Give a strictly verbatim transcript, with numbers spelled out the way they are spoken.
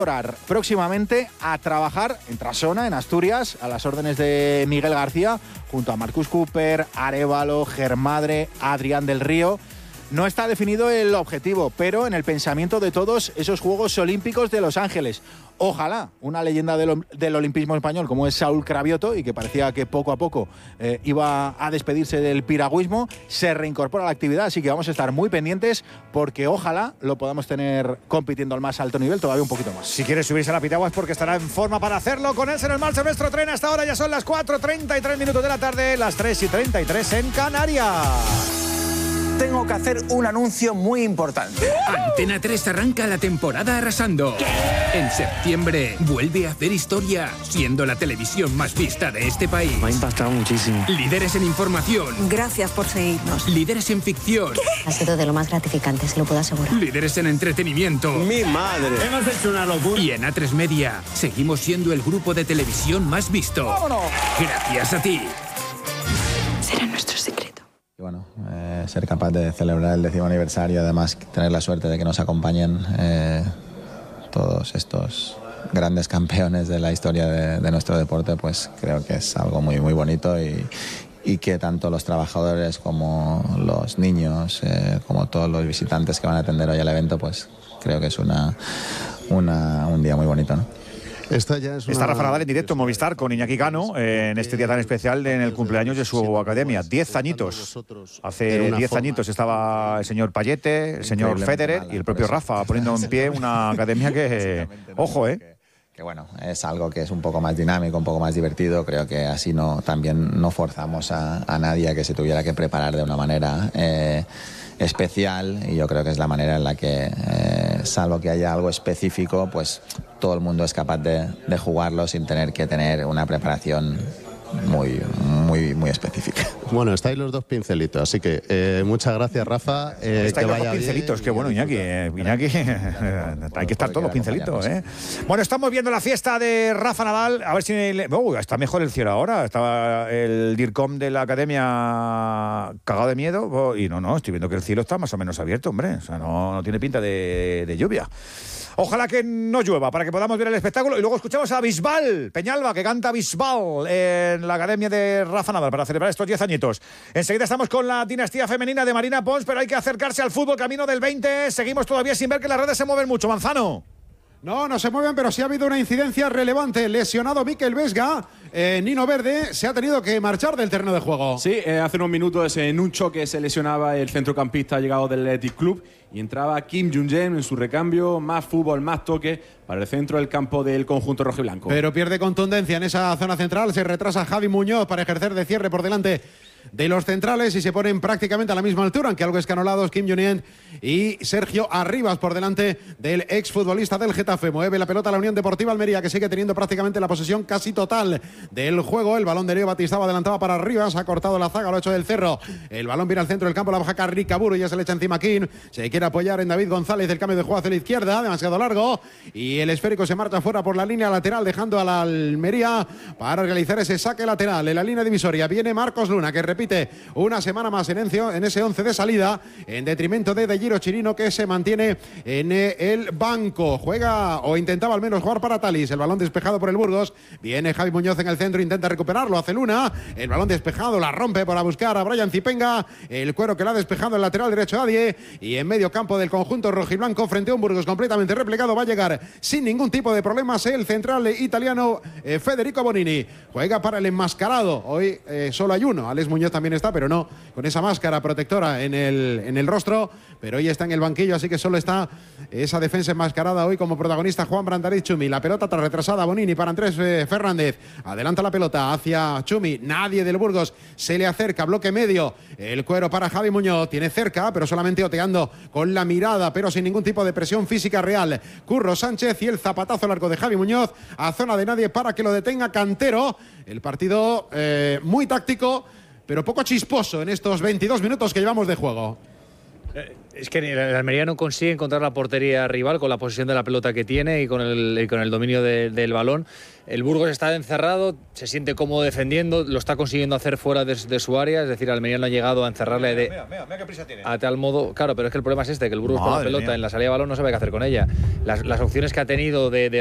próximamente a trabajar en Trasona, en Asturias, a las órdenes de Miguel García, junto a Marcus Cooper, Arévalo, Germadre, Adrián del Río. No está definido el objetivo, pero en el pensamiento de todos esos Juegos Olímpicos de Los Ángeles. Ojalá una leyenda del, del olimpismo español como es Saúl Cravioto, y que parecía que poco a poco eh, iba a despedirse del piragüismo, se reincorpora a la actividad, así que vamos a estar muy pendientes porque ojalá lo podamos tener compitiendo al más alto nivel todavía un poquito más. Si quieres subirse a la piragua es porque estará en forma para hacerlo. Con él en el marcha nuestro tren. Hasta ahora ya son las cuatro treinta y tres minutos de la tarde, las tres y treinta y tres en Canarias. Tengo que hacer un anuncio muy importante. Antena tres arranca la temporada arrasando. ¿Qué? En septiembre vuelve a hacer historia, siendo la televisión más vista de este país. Me ha impactado muchísimo. Líderes en información. Gracias por seguirnos. Líderes en ficción. ¿Qué? Ha sido de lo más gratificante, se lo puedo asegurar. Líderes en entretenimiento. ¡Mi madre! Hemos hecho una locura. Y en A tres Media seguimos siendo el grupo de televisión más visto. ¡Vámonos! Gracias a ti. Será nuestro secreto. Y bueno, eh, ser capaz de celebrar el décimo aniversario, además tener la suerte de que nos acompañen eh, todos estos grandes campeones de la historia de, de nuestro deporte, pues creo que es algo muy, muy bonito y, y que tanto los trabajadores como los niños, eh, como todos los visitantes que van a atender hoy al evento, pues creo que es una, una, un día muy bonito, ¿no? Esta ya es una... Está Rafa Nadal en directo en Movistar con Iñaki Cano eh, en este día tan especial en el cumpleaños de su academia. Diez añitos. Hace diez añitos estaba el señor Payete, el señor Federer y el propio Rafa poniendo en pie una academia que, ojo, eh. Que bueno, es algo que es un poco más dinámico, un poco más divertido. Creo que así no también no forzamos a, a nadie a que se tuviera que preparar de una manera eh, especial, y yo creo que es la manera en la que, eh, salvo que haya algo específico, pues todo el mundo es capaz de, de jugarlo sin tener que tener una preparación muy, muy, muy específica. Bueno, estáis los dos pincelitos, así que eh, muchas gracias, Rafa. Eh, estáis que los vaya dos pincelitos, bien, qué bueno, Iñaki. Eh, Iñaki, hay que estar todos los pincelitos, ¿eh? Bueno, estamos viendo la fiesta de Rafa Nadal. A ver si... Le... Oh, está mejor el cielo ahora. Estaba el DIRCOM de la academia cagado de miedo. Oh, y no, no, estoy viendo que el cielo está más o menos abierto, hombre. O sea, no, no tiene pinta de, de lluvia. Ojalá que no llueva para que podamos ver el espectáculo. Y luego escuchamos a Bisbal Peñalba, que canta Bisbal en la academia de Rafa Nadal para celebrar estos diez añitos. Enseguida estamos con la dinastía femenina de Marina Pons, pero hay que acercarse al fútbol camino del veinte. Seguimos todavía sin ver que las redes se mueven mucho. Manzano. No, no se mueven, pero sí ha habido una incidencia relevante. Lesionado Mikel Vesga, eh, Nino Verde se ha tenido que marchar del terreno de juego. Sí, eh, hace unos minutos en un choque se lesionaba el centrocampista llegado del Athletic Club y entraba Kim Jung-jae en su recambio. Más fútbol, más toque para el centro del campo del conjunto rojiblanco. Pero pierde contundencia en esa zona central. Se retrasa Javi Muñoz para ejercer de cierre por delante de los centrales y se ponen prácticamente a la misma altura, aunque algo escanolados Kim Jong-un y Sergio Arribas por delante del exfutbolista del Getafe. Mueve la pelota a la Unión Deportiva Almería, que sigue teniendo prácticamente la posesión casi total del juego. El balón de Leo Batistao adelantaba para Arribas, ha cortado la zaga, lo ha hecho del Cerro. El balón viene al centro del campo, la baja Carricaburu, ya se le echa encima Kim. Se quiere apoyar en David González, el cambio de juego hacia la izquierda, demasiado largo, y el esférico se marcha fuera por la línea lateral, dejando a la Almería para realizar ese saque lateral. En la línea divisoria viene Marcos Luna, que repite una semana más en, encio, en ese once de salida, en detrimento de De Giro Chirino, que se mantiene en el banco. Juega o intentaba al menos jugar para Talis. El balón despejado por el Burgos. Viene Javi Muñoz en el centro, intenta recuperarlo, hace Luna. El balón despejado, la rompe para buscar a Brian Zipenga. El cuero que la ha despejado el lateral derecho de Adie. Y en medio campo del conjunto rojiblanco, frente a un Burgos completamente replegado, va a llegar sin ningún tipo de problemas el central italiano eh, Federico Bonini. Juega para el enmascarado. Hoy eh, solo hay uno. Alex Muñoz también está, pero no con esa máscara protectora en el, en el rostro, pero hoy está en el banquillo, así que solo está esa defensa enmascarada hoy como protagonista Juan Brandariz Chumi. La pelota tras retrasada, Bonini para Andrés eh, Fernández, adelanta la pelota hacia Chumi, nadie del Burgos se le acerca, bloque medio, el cuero para Javi Muñoz, tiene cerca, pero solamente oteando con la mirada, pero sin ningún tipo de presión física real, Curro Sánchez, y el zapatazo largo de Javi Muñoz a zona de nadie para que lo detenga Cantero. El partido eh, muy táctico, pero poco chisposo en estos veintidós minutos que llevamos de juego. Es que el Almería no consigue encontrar la portería rival con la posesión de la pelota que tiene y con el, y con el dominio de, del balón. El Burgos está encerrado, se siente cómodo defendiendo, lo está consiguiendo hacer fuera de, de su área, es decir, el Almería no ha llegado a encerrarle de, Mira, mira, mira qué prisa tiene. a tal modo. Claro, pero es que el problema es este, que el Burgos con la Madre pelota mía. en la salida de balón no sabe qué hacer con ella. Las, las opciones que ha tenido de, de